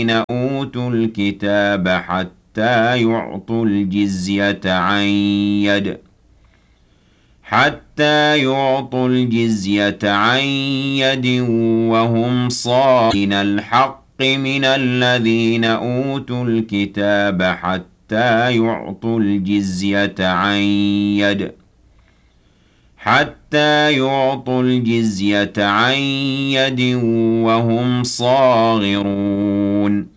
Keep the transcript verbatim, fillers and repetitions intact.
أوتوا الكتاب حتى يعطوا الجزية عن يد حتى يعطوا الجزية عن يد وهم صاغرون الحق من الذين أوتوا الكتاب حتى يعطوا الجزية عن يد حتى يعطوا الجزية عن يد وهم صاغرون